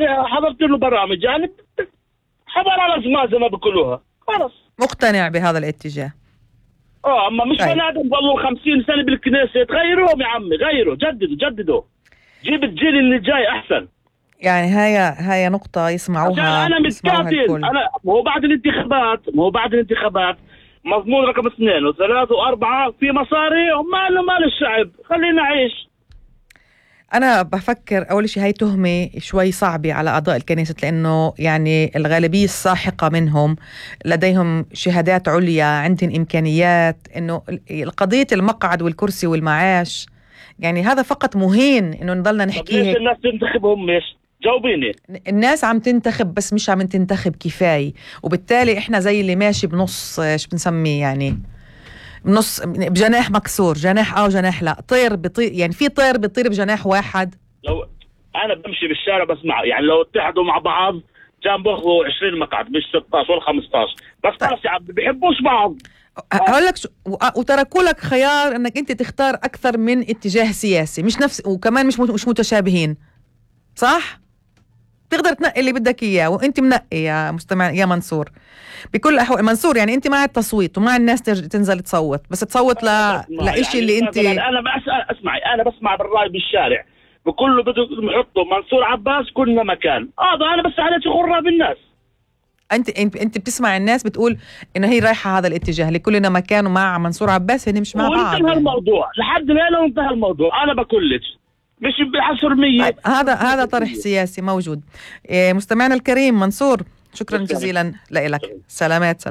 أنا حضرت له برامج يعني حضر على زمان زي ما بيقولوها خلص. مقتنع بهذا الاتجاه. أما مش بني آدم ضلوا 50 سنة بالكنيسة، غيروهم يا عمي، غيروا، جددوا جيب الجيل اللي جاي أحسن. يعني هاي نقطة يسمعوها أنا متكافل. أنا مو بعد الانتخابات مضمون رقم 2 و3 و4 في مصاري وماله مال الشعب، خلينا نعيش. أنا بفكر أول شيء هاي تهمة شوي صعبة على أعضاء الكنيسة، لأنه يعني الغالبية الساحقة منهم لديهم شهادات عليا، عندهم إمكانيات، إنه قضية المقعد والكرسي والمعاش يعني هذا فقط مهين إنه نضلنا نحكيه. ليش الناس تنتخبهم؟ ليش؟ جاوبيني. الناس عم تنتخب بس مش عم تنتخب كفاية، وبالتالي إحنا زي اللي ماشي بنص شو بنسميه يعني بنص بجناح مكسور، جناح وجناح لا، طير بيطير يعني في طير بيطير بجناح واحد. لو أنا بمشي بالشارع بسمع يعني لو اتحدوا مع بعض كان بياخذوا 20 مقعد مش 16 ولا 15 بس. طيب. خلص يا عم بيحبوش بعض. هقول لك وتركوا لك خيار انك انت تختار اكثر من اتجاه سياسي، مش نفس وكمان مش متشابهين، صح؟ تقدر تنقي اللي بدك اياه، وانت منقي يا مستمع يا منصور بكل الاحوال. منصور يعني انت مع التصويت ومع الناس تنزل تصوت، بس تصوت لإشي اللي انت. انا اسمعي، انا بسمع بالراي بالشارع بكله بده يحطوا منصور عباس كلنا مكان انا بس على غرة بالناس. انت بتسمع الناس بتقول انه هي رايحه هذا الاتجاه لكلنا مكان ومع منصور عباس، هن مش مع بعض. وانتهى الموضوع لحد الان وانتهى الموضوع. انا بقولك مش بحصرمية. هذا طرح سياسي موجود. مستمعنا الكريم منصور، شكرا جزيلا لك. سلامات.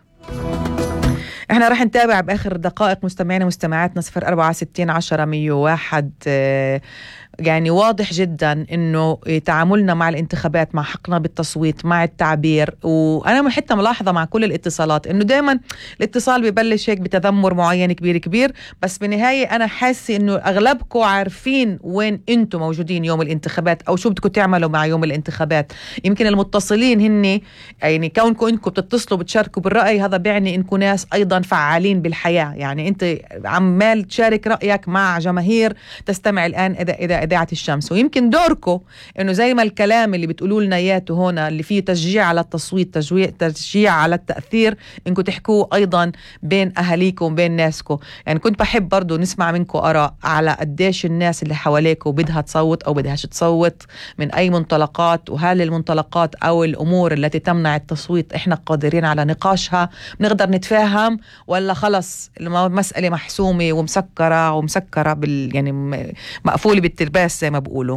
احنا راح نتابع باخر دقائق مستمعينا ومستمعاتنا 064 10 101. يعني واضح جدا انه تعاملنا مع الانتخابات، مع حقنا بالتصويت، مع التعبير، وانا حتى ملاحظه مع كل الاتصالات انه دائما الاتصال ببلش هيك بتذمر معين كبير، بس بالنهايه انا حاسه انه اغلبكم عارفين وين انتم موجودين يوم الانتخابات او شو بدكم تعملوا مع يوم الانتخابات. يمكن المتصلين هن يعني كونكم انكم بتتصلوا بتشاركوا بالراي، هذا بيعني انكم ناس ايضا فعالين بالحياه، يعني انت عمال تشارك رايك مع جماهير تستمع الان اذا إذاعة الشمس. ويمكن دوركم إنه زي ما الكلام اللي بتقولوا لنا إياته هنا اللي فيه تشجيع على التصويت، تشجيع على التأثير، إنكم تحكوه أيضا بين أهاليكم وبين ناسكم. يعني كنت بحب برضو نسمع منكم آراء على قديش الناس اللي حواليكم بدها تصوت أو بدهاش تصوت، من أي منطلقات، وهل المنطلقات أو الأمور التي تمنع التصويت إحنا قادرين على نقاشها، بنقدر نتفاهم، ولا خلص المسألة محسومة ومسكرة يعني مقفولة بالترباس زي ما بقولوا.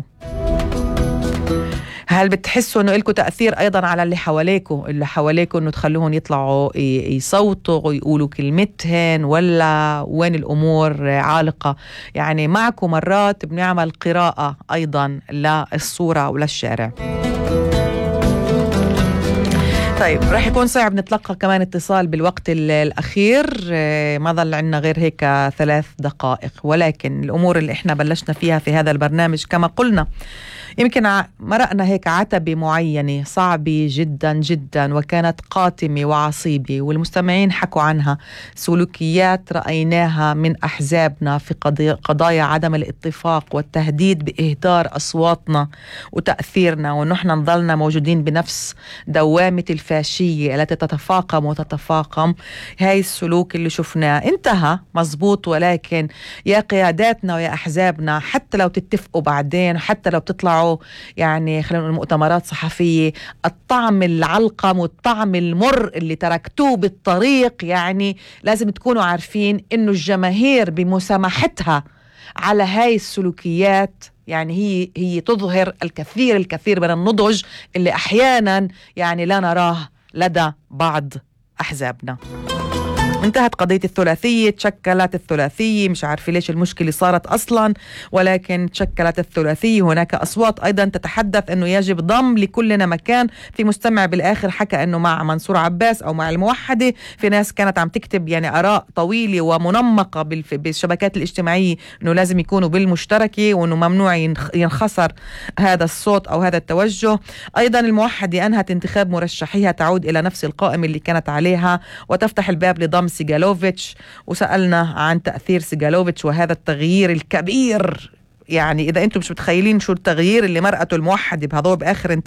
هل بتحسوا انه لكم تأثير ايضا على اللي حواليكم انه تخلوهم يطلعوا يصوتوا ويقولوا كلمتهن، ولا وين الامور عالقة؟ يعني معكم مرات بنعمل قراءة ايضا للصورة وللشارع. طيب رح يكون صعب نتلقى كمان اتصال بالوقت الأخير، ما ظل عنا غير هيك 3 دقائق، ولكن الأمور اللي احنا بلشنا فيها في هذا البرنامج كما قلنا يمكن مرقنا هيك عتبة معينة صعبة جدا جدا وكانت قاتمة وعصيبة، والمستمعين حكوا عنها، سلوكيات رأيناها من أحزابنا في قضايا عدم الاتفاق والتهديد بإهدار أصواتنا وتأثيرنا، ونحن نظلنا موجودين بنفس دوامة الفاشية التي تتفاقم وتتفاقم. هاي السلوك اللي شفناه انتهى مزبوط، ولكن يا قياداتنا ويا أحزابنا حتى لو تتفقوا بعدين، حتى لو بتطلعوا يعني خلينا نقول مؤتمرات صحفية، الطعم العلقم والطعم المر اللي تركتوه بالطريق، يعني لازم تكونوا عارفين إنه الجماهير بمسامحتها على هاي السلوكيات يعني هي تظهر الكثير من النضج اللي أحيانا يعني لا نراه لدى بعض أحزابنا. انتهت قضية الثلاثية، تشكلت الثلاثية، مش عارفة ليش المشكلة صارت أصلا، ولكن تشكلت الثلاثية. هناك أصوات أيضا تتحدث أنه يجب ضم لكلنا مكان. في مستمع بالآخر حكى أنه مع منصور عباس أو مع الموحدة. في ناس كانت عم تكتب يعني آراء طويلة ومنمقة بالشبكات الاجتماعية أنه لازم يكونوا بالمشتركة وأنه ممنوع ينخسر هذا الصوت أو هذا التوجه. أيضا الموحدة أنهت انتخاب مرشحيها تعود إلى نفس القائمة اللي كانت عليها وتفتح الباب لضم سيغالوفيتش، وسألنا عن تأثير سيغالوفيتش وهذا التغيير الكبير. يعني إذا أنتم مش متخيلين شو التغيير اللي مرأته الموحدة بهذول بآخر